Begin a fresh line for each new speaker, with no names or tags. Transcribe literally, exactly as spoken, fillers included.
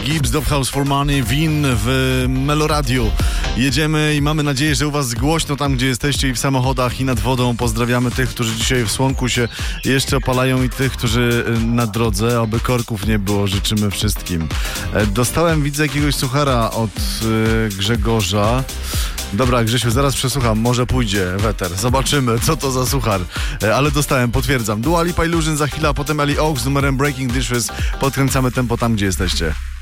Gibbs, Dove House for Money, Win w Meloradiu. Jedziemy i mamy nadzieję, że u was głośno tam, gdzie jesteście i w samochodach i nad wodą. Pozdrawiamy tych, którzy dzisiaj w słonku się jeszcze opalają i tych, którzy na drodze. Oby korków nie było, życzymy wszystkim. Dostałem, widzę, jakiegoś suchara od y, Grzegorza. Dobra, Grzesiu, zaraz przesłucham, może pójdzie weter. Zobaczymy, co to za suchar. Ale dostałem, potwierdzam. Dua Lipa Illusion za chwilę, a potem Ali Oaks z numerem Breaking Dishes. Podkręcamy tempo tam, gdzie jesteście.